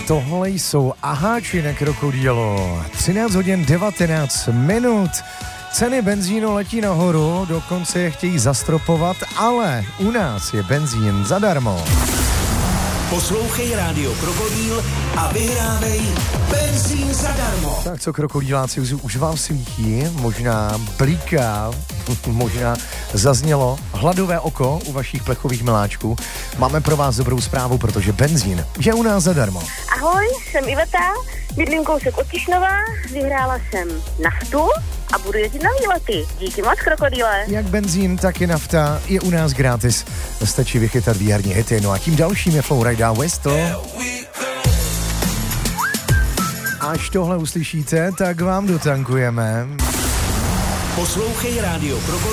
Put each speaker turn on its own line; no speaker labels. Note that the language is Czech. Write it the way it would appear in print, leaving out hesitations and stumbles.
tohle jsou aháči na Krokodýlo. 13 hodin 19 minut. Ceny benzínu letí nahoru, dokonce je chtějí zastropovat, ale u nás je benzín zadarmo.
Poslouchej Rádio Krokodýl a vyhrávej benzín zadarmo.
Tak co, krokodýláci, už vám svítí, možná blíká, možná zaznělo hladové oko u vašich plechových miláčků. Máme pro vás dobrou zprávu, protože benzín je u nás zadarmo.
Ahoj, jsem Iveta, bydlím kousek od Tišnova, vyhrála jsem naftu a budu jezdit na výlety. Díky moc, krokodýle.
Jak benzín, tak i nafta je u nás gratis. Stačí vychytat výherní hity. No a tím dalším je Flowrida Westl. Až tohle uslyšíte, tak vám dotankujeme.
Poslouchej Rádio Krokodýl.